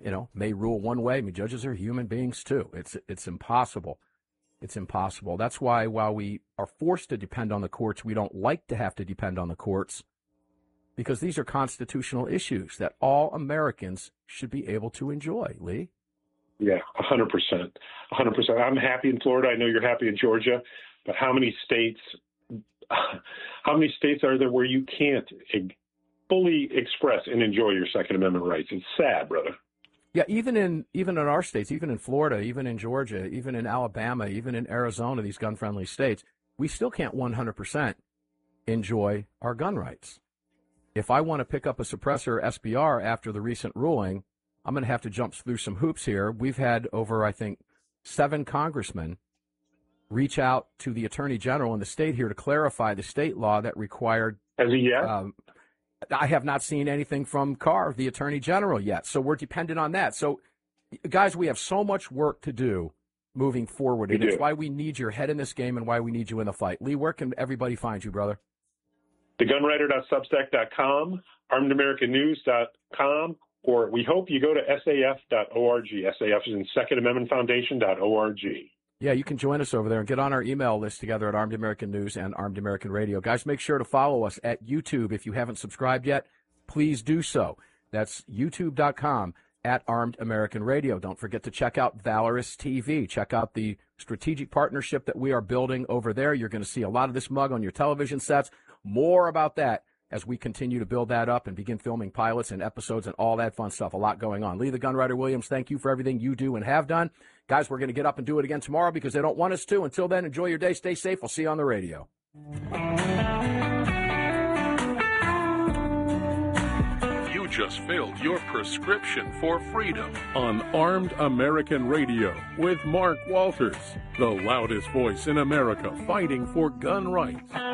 may rule one way. I mean, judges are human beings too. It's impossible. It's impossible. That's why while we are forced to depend on the courts, we don't like to have to depend on the courts, because these are constitutional issues that all Americans should be able to enjoy, Lee. Yeah, 100%. 100%. I'm happy in Florida. I know you're happy in Georgia, but how many states are there where you can't fully express and enjoy your Second Amendment rights? It's sad, brother. Yeah, even in our states, even in Florida, even in Georgia, even in Alabama, even in Arizona, these gun-friendly states, we still can't 100% enjoy our gun rights. If I want to pick up a suppressor SBR after the recent ruling, I'm going to have to jump through some hoops here. We've had over, I think, 7 congressmen reach out to the Attorney General in the state here to clarify the state law that required. Has he yet? I have not seen anything from Carr, the Attorney General, yet. So we're dependent on that. So, guys, we have so much work to do moving forward. And it's why we need your head in this game and why we need you in the fight. Lee, where can everybody find you, brother? thegunwriter.substack.com, armedamericannews.com, or we hope you go to saf.org. SAF is in Second Amendment Foundation.org. Yeah, you can join us over there and get on our email list together at Armed American News and Armed American Radio. Guys, make sure to follow us at YouTube. If you haven't subscribed yet, please do so. That's youtube.com at Armed American Radio. Don't forget to check out Valorous TV. Check out the strategic partnership that we are building over there. You're going to see a lot of this mug on your television sets. More about that as we continue to build that up and begin filming pilots and episodes and all that fun stuff. A lot going on. Lee the Gunwriter Williams, thank you for everything you do and have done. Guys, we're going to get up and do it again tomorrow because they don't want us to. Until then, enjoy your day. Stay safe. We'll see you on the radio. You just filled your prescription for freedom on Armed American Radio with Mark Walters, the loudest voice in America fighting for gun rights.